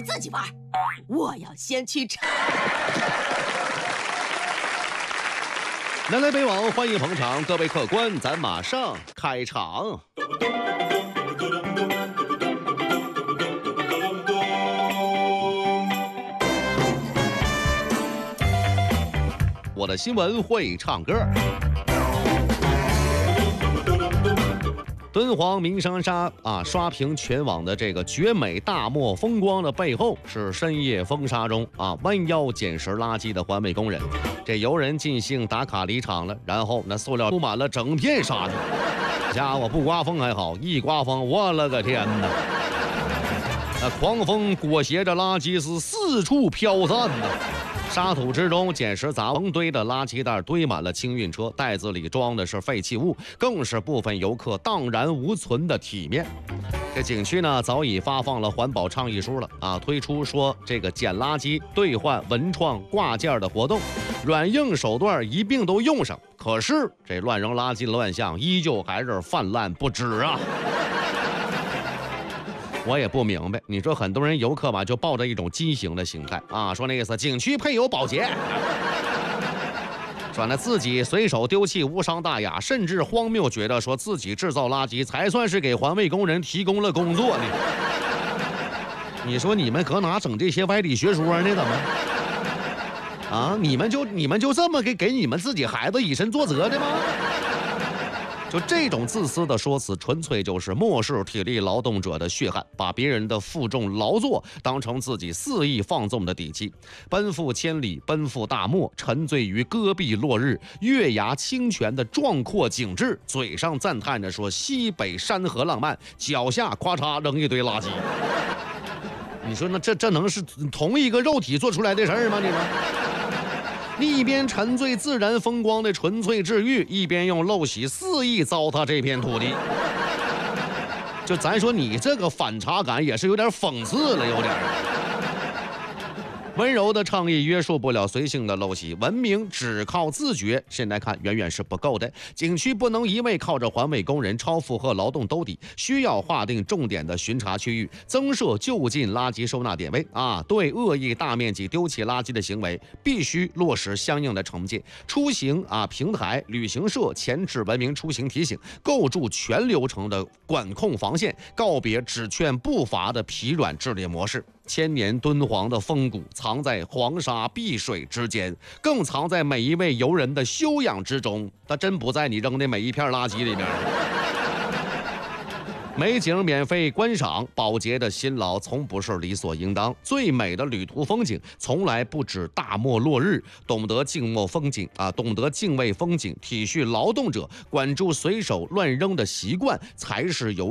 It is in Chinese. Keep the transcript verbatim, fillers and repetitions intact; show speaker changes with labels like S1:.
S1: 自己玩，我要先去查。
S2: 南来北往，欢迎捧场，各位客官，咱马上开场。我的新闻会唱歌。敦煌鸣沙沙啊，刷屏全网的这个绝美大漠风光的背后，是深夜风沙中啊弯腰捡拾垃圾的环卫工人。这游人尽兴打卡离场了，然后那塑料铺满了整片沙地。家伙不刮风还好，一刮风，我了个天哪！那狂风裹挟着垃圾是四处飘散呐。沙土之中捡拾杂物堆的垃圾袋堆满了清运车，袋子里装的是废弃物，更是部分游客荡然无存的体面。这景区呢早已发放了环保倡议书了啊，推出说这个捡垃圾兑换文创挂件的活动，软硬手段一并都用上。可是这乱扔垃圾的乱象依旧还是泛滥不止啊。我也不明白，你说很多人游客吧，就抱着一种畸形的心态啊，说那意思景区配有保洁，说那自己随手丢弃无伤大雅，甚至荒谬觉得说自己制造垃圾才算是给环卫工人提供了工作呢。你说你们搁哪整这些歪理学说呢？怎么啊？你们就你们就这么给给你们自己孩子以身作则的吗？就这种自私的说辞，纯粹就是漠视体力劳动者的血汗，把别人的负重劳作当成自己肆意放纵的底气，奔赴千里，奔赴大漠，沉醉于戈壁落日、月牙清泉的壮阔景致，嘴上赞叹着说西北山河浪漫，脚下咔嚓扔一堆垃圾。你说那这这能是同一个肉体做出来的事儿吗？你说？你一边沉醉自然风光的纯粹治愈，一边用陋习肆意糟蹋这片土地。就咱说你这个反差感也是有点讽刺了，有点。温柔的倡议约束不了随性的陋习，文明只靠自觉，现在看远远是不够的。景区不能一味靠着环卫工人超负荷劳动兜底，需要划定重点的巡查区域，增设就近垃圾收纳点位啊！对恶意大面积丢弃垃圾的行为，必须落实相应的惩戒。出行啊平台、旅行社前置文明出行提醒，构筑全流程的管控防线，告别只劝不罚的疲软治理模式。千年敦煌的风骨藏在黄沙碧水之间，更藏在每一位游人的修养之中。它真不在你扔的每一片垃圾里面。美景免费观赏，保洁的辛劳从不是理所应当。最美的旅途风景从来不止大漠落日，懂得静默风景啊，懂得敬畏风景，体恤劳动者，管住随手乱扔的习惯，才是游